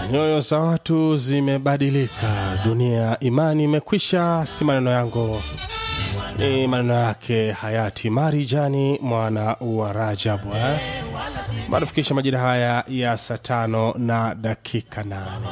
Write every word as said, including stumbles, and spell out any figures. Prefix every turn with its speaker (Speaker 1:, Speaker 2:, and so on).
Speaker 1: Nyoyo za watu zimebadilika, dunia imani imekwisha, si maneno yangu, ni maneno yake hayati Marijani mwana wa Rajabu. eh? Manafikisha majira haya ya saa tano na dakika nane.